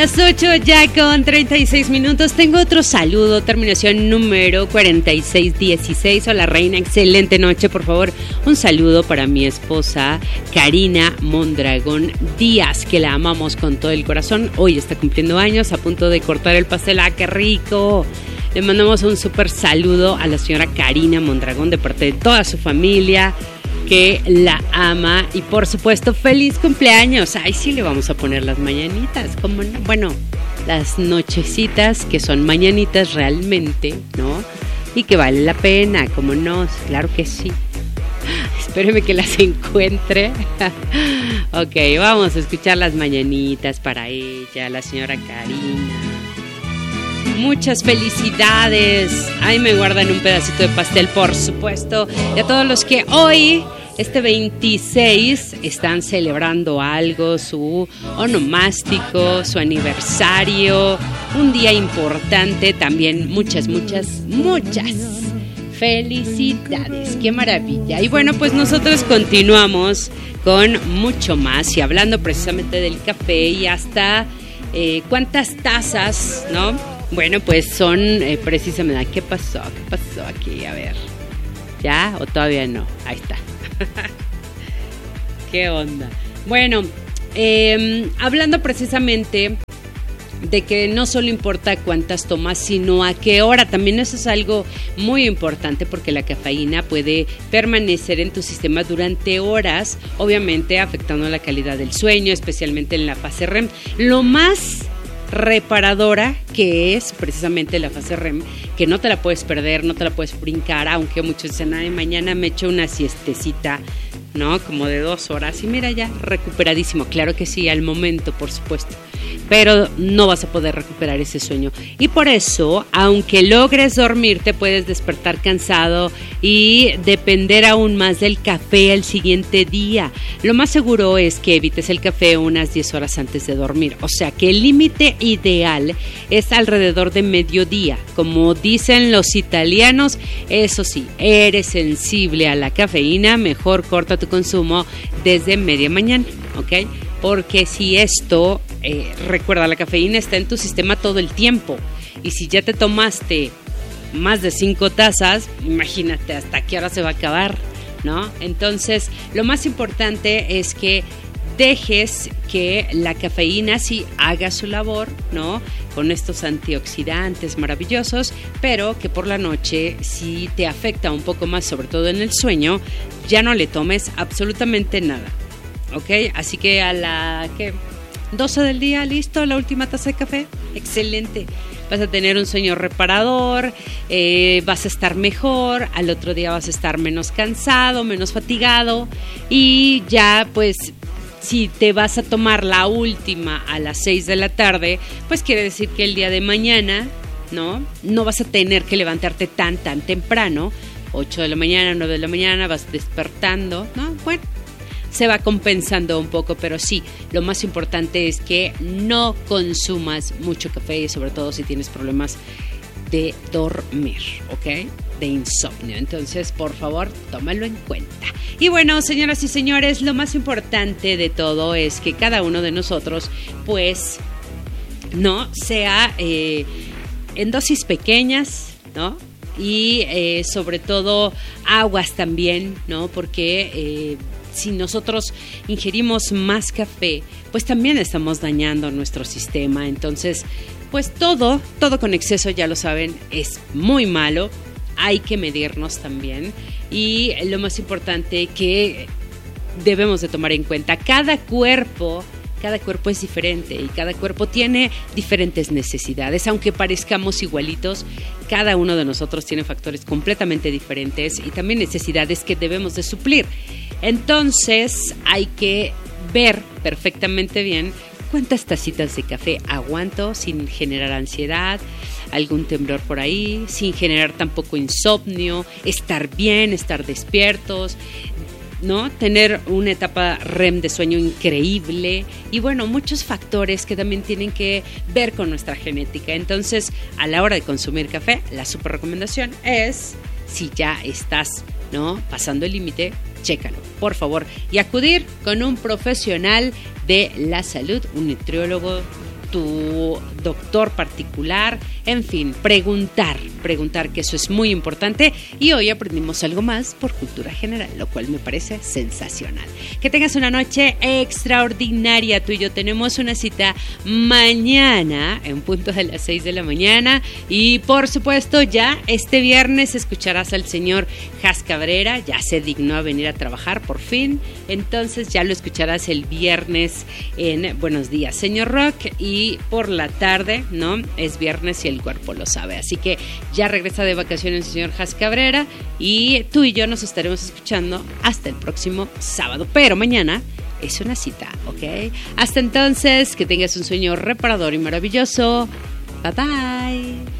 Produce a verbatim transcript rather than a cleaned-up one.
Las ocho ya con treinta y seis minutos. Tengo otro saludo, terminación número cuarenta y seis dieciséis. Hola Reina, excelente noche. Por favor, un saludo para mi esposa Karina Mondragón Díaz, que la amamos con todo el corazón. Hoy está cumpliendo años, a punto de cortar el pastel. ¡Ah, qué rico! Le mandamos un súper saludo a la señora Karina Mondragón de parte de toda su familia, que la ama. Y por supuesto, feliz cumpleaños. Ay, sí le vamos a poner las mañanitas, ¿cómo no? Bueno, las nochecitas que son mañanitas realmente, ¿no? Y que vale la pena, ¿cómo no? Claro que sí. Espéreme que las encuentre. Ok, vamos a escuchar las mañanitas para ella, la señora Karina. Muchas felicidades. Ahí me guardan un pedacito de pastel, por supuesto. Y a todos los que hoy, este veintiséis, están celebrando algo, su onomástico, su aniversario, un día importante, también muchas, muchas, muchas felicidades. ¡Qué maravilla! Y bueno, pues nosotros continuamos con mucho más y hablando precisamente del café y hasta eh, cuántas tazas, ¿no? Bueno, pues son eh, precisamente... ¿Qué pasó? ¿Qué pasó aquí? A ver. ¿Ya? ¿O todavía no? Ahí está. ¿Qué onda? Bueno, eh, hablando precisamente de que no solo importa cuántas tomas, sino a qué hora. También eso es algo muy importante porque la cafeína puede permanecer en tu sistema durante horas, obviamente afectando la calidad del sueño, especialmente en la fase R E M. Lo más reparadora que es precisamente la fase R E M, que no te la puedes perder, no te la puedes brincar, aunque muchos dicen, ay, mañana me echo una siestecita, ¿no? Como de dos horas y mira ya, recuperadísimo. Claro que sí, al momento, por supuesto, pero no vas a poder recuperar ese sueño. Y por eso, aunque logres dormir, te puedes despertar cansado y depender aún más del café el siguiente día. Lo más seguro es que evites el café unas diez horas antes de dormir. O sea que el límite ideal es alrededor de mediodía. Como dicen los italianos, eso sí, eres sensible a la cafeína, mejor corta tu consumo desde media mañana, ¿ok? Porque si esto, eh, recuerda, la cafeína está en tu sistema todo el tiempo. Y si ya te tomaste más de cinco tazas, imagínate hasta qué hora se va a acabar, ¿no? Entonces, lo más importante es que dejes que la cafeína sí haga su labor, ¿no? Con estos antioxidantes maravillosos, pero que por la noche, si te afecta un poco más, sobre todo en el sueño, ya no le tomes absolutamente nada. ¿Ok? Así que a la ¿qué? doce del día, listo, la última taza de café, excelente. Vas a tener un sueño reparador, eh, vas a estar mejor, al otro día vas a estar menos cansado, menos fatigado y ya pues si te vas a tomar la última a las seis de la tarde, pues quiere decir que el día de mañana, ¿no? No vas a tener que levantarte tan, tan temprano, ocho de la mañana, nueve de la mañana, vas despertando, ¿no? Bueno, se va compensando un poco, pero sí, lo más importante es que no consumas mucho café, sobre todo si tienes problemas de dormir, ¿ok? De insomnio. Entonces, por favor, tómalo en cuenta. Y bueno, señoras y señores, lo más importante de todo es que cada uno de nosotros, pues, no sea eh, en dosis pequeñas, ¿no? Y eh, sobre todo aguas también, ¿no? Porque eh, si nosotros ingerimos más café, pues también estamos dañando nuestro sistema. Entonces, pues todo, todo con exceso, ya lo saben, es muy malo. Hay que medirnos también. Y lo más importante que debemos de tomar en cuenta, cada cuerpo, cada cuerpo es diferente y cada cuerpo tiene diferentes necesidades. Aunque parezcamos igualitos, cada uno de nosotros tiene factores completamente diferentes y también necesidades que debemos de suplir. Entonces hay que ver perfectamente bien cuántas tacitas de café aguanto sin generar ansiedad, algún temblor por ahí, sin generar tampoco insomnio, estar bien, estar despiertos, ¿no? Tener una etapa R E M de sueño increíble y bueno, muchos factores que también tienen que ver con nuestra genética. Entonces, a la hora de consumir café, la super recomendación es, si ya estás, ¿no?, pasando el límite, chécalo, por favor, y acudir con un profesional de la salud, un nutriólogo, tu doctor particular, en fin, preguntar, preguntar, que eso es muy importante. Y hoy aprendimos algo más por cultura general, lo cual me parece sensacional. Que tengas una noche extraordinaria. Tú y yo tenemos una cita mañana en punto de las seis de la mañana, y por supuesto ya este viernes escucharás al señor Jas Cabrera. Ya se dignó a venir a trabajar por fin, entonces ya lo escucharás el viernes en Buenos Días Señor Rock, y por la tarde, ¿no? Es viernes y el cuerpo lo sabe, así que ya regresa de vacaciones el señor Jas Cabrera, y tú y yo nos estaremos escuchando hasta el próximo sábado, pero mañana es una cita, ¿ok? Hasta entonces, que tengas un sueño reparador y maravilloso. Bye bye.